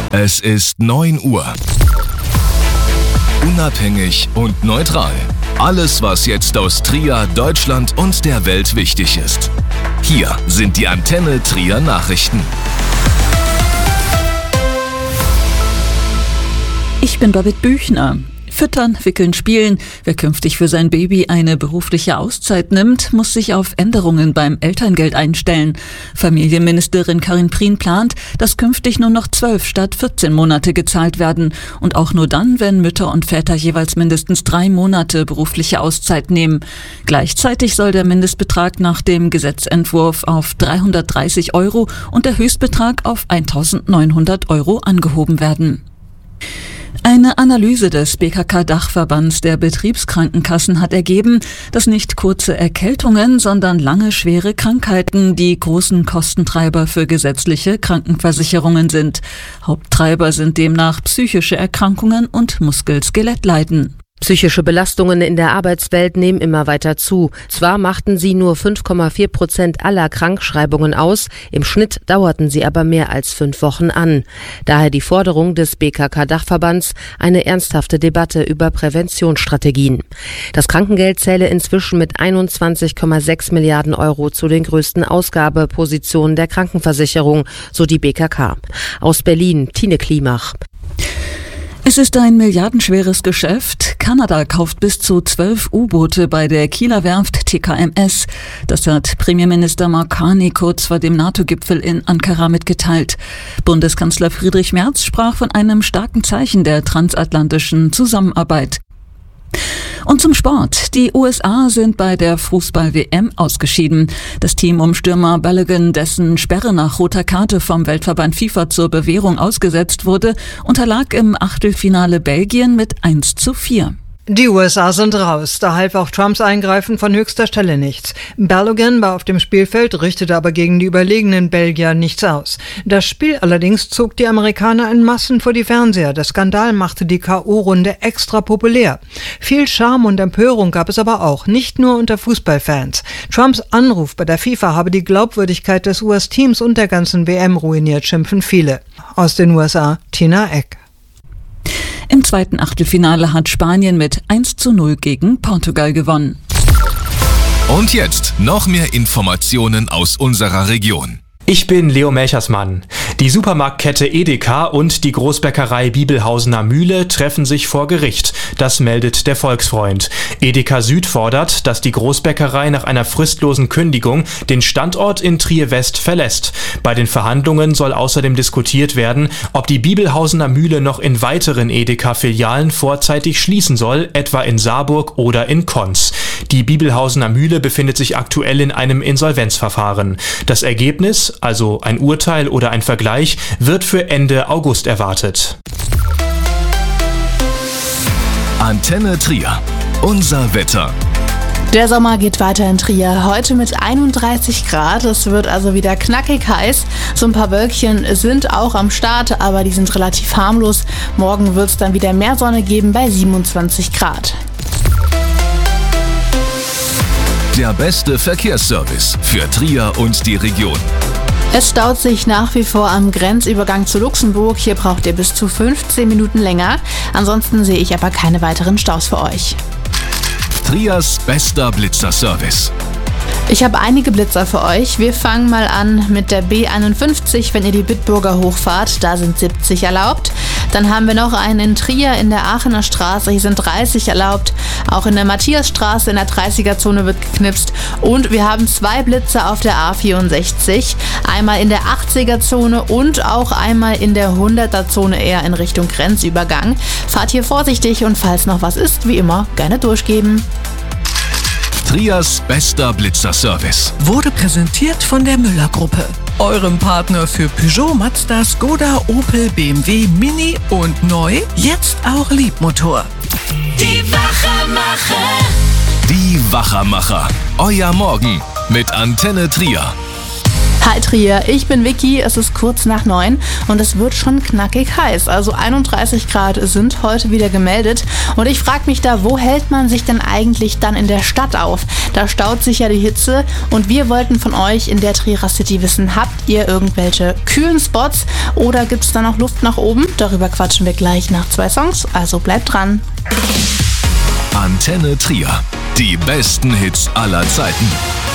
Es ist 9 Uhr. Unabhängig und neutral. Alles, was jetzt aus Trier, Deutschland und der Welt wichtig ist. Hier sind die Antenne Trier Nachrichten. Ich bin Babette Büchner. Füttern, wickeln, spielen. Wer künftig für sein Baby eine berufliche Auszeit nimmt, muss sich auf Änderungen beim Elterngeld einstellen. Familienministerin Karin Prien plant, dass künftig nur noch 12 statt 14 Monate gezahlt werden. Und auch nur dann, wenn Mütter und Väter jeweils mindestens 3 Monate berufliche Auszeit nehmen. Gleichzeitig soll der Mindestbetrag nach dem Gesetzentwurf auf 330 € und der Höchstbetrag auf 1.900 € angehoben werden. Eine Analyse des BKK-Dachverbands der Betriebskrankenkassen hat ergeben, dass nicht kurze Erkältungen, sondern lange schwere Krankheiten die großen Kostentreiber für gesetzliche Krankenversicherungen sind. Haupttreiber sind demnach psychische Erkrankungen und Muskel-Skelettleiden. Psychische Belastungen in der Arbeitswelt nehmen immer weiter zu. Zwar machten sie nur 5,4% aller Krankschreibungen aus, im Schnitt dauerten sie aber mehr als 5 Wochen an. Daher die Forderung des BKK-Dachverbands, eine ernsthafte Debatte über Präventionsstrategien. Das Krankengeld zähle inzwischen mit 21,6 Milliarden € zu den größten Ausgabepositionen der Krankenversicherung, so die BKK. Aus Berlin, Tine Klimach. Es ist ein milliardenschweres Geschäft. Kanada kauft bis zu 12 U-Boote bei der Kieler Werft TKMS. Das hat Premierminister Mark Carney kurz vor dem NATO-Gipfel in Ankara mitgeteilt. Bundeskanzler Friedrich Merz sprach von einem starken Zeichen der transatlantischen Zusammenarbeit. Und zum Sport. Die USA sind bei der Fußball-WM ausgeschieden. Das Team um Stürmer Balogun, dessen Sperre nach roter Karte vom Weltverband FIFA zur Bewährung ausgesetzt wurde, unterlag im Achtelfinale Belgien mit 1:4. Die USA sind raus, da half auch Trumps Eingreifen von höchster Stelle nichts. Balogun war auf dem Spielfeld, richtete aber gegen die überlegenen Belgier nichts aus. Das Spiel allerdings zog die Amerikaner in Massen vor die Fernseher. Der Skandal machte die K.O.-Runde extra populär. Viel Charme und Empörung gab es aber auch, nicht nur unter Fußballfans. Trumps Anruf bei der FIFA habe die Glaubwürdigkeit des US-Teams und der ganzen WM ruiniert, schimpfen viele. Aus den USA, Tina Eck. Im zweiten Achtelfinale hat Spanien mit 1:0 gegen Portugal gewonnen. Und jetzt noch mehr Informationen aus unserer Region. Ich bin Leo Melchersmann. Die Supermarktkette Edeka und die Großbäckerei Bibelhausener Mühle treffen sich vor Gericht. Das meldet der Volksfreund. Edeka Süd fordert, dass die Großbäckerei nach einer fristlosen Kündigung den Standort in Trier-West verlässt. Bei den Verhandlungen soll außerdem diskutiert werden, ob die Bibelhausener Mühle noch in weiteren Edeka-Filialen vorzeitig schließen soll, etwa in Saarburg oder in Konz. Die Bibelhausener Mühle befindet sich aktuell in einem Insolvenzverfahren. Das Ergebnis, also ein Urteil oder ein Vergleich, wird für Ende August erwartet. Antenne Trier. Unser Wetter. Der Sommer geht weiter in Trier. Heute mit 31 Grad. Es wird also wieder knackig heiß. So ein paar Wölkchen sind auch am Start, aber die sind relativ harmlos. Morgen wird es dann wieder mehr Sonne geben bei 27 Grad. Der beste Verkehrsservice für Trier und die Region. Es staut sich nach wie vor am Grenzübergang zu Luxemburg. Hier braucht ihr bis zu 15 Minuten länger. Ansonsten sehe ich aber keine weiteren Staus für euch. Triers bester Blitzerservice. Ich habe einige Blitzer für euch. Wir fangen mal an mit der B51, wenn ihr die Bitburger hochfahrt. Da sind 70 erlaubt. Dann haben wir noch einen in Trier in der Aachener Straße. Hier sind 30 erlaubt. Auch in der Matthiasstraße in der 30er-Zone wird geknipst. Und wir haben 2 Blitzer auf der A64. Einmal in der 80er-Zone und auch einmal in der 100er-Zone eher in Richtung Grenzübergang. Fahrt hier vorsichtig und falls noch was ist, wie immer, gerne durchgeben. Triers bester Blitzerservice wurde präsentiert von der Müller-Gruppe, eurem Partner für Peugeot, Mazda, Skoda, Opel, BMW, Mini und neu, jetzt auch Liebmotor. Die Wachermacher. Die Wachermacher. Euer Morgen mit Antenne Trier. Hi Trier, ich bin Vicky, es ist kurz nach 9 und es wird schon knackig heiß. Also 31 Grad sind heute wieder gemeldet und ich frage mich da, wo hält man sich denn eigentlich dann in der Stadt auf? Da staut sich ja die Hitze und wir wollten von euch in der Trierer City wissen, habt ihr irgendwelche kühlen Spots oder gibt es da noch Luft nach oben? Darüber quatschen wir gleich nach 2 Songs, also bleibt dran. Antenne Trier. Die besten Hits aller Zeiten.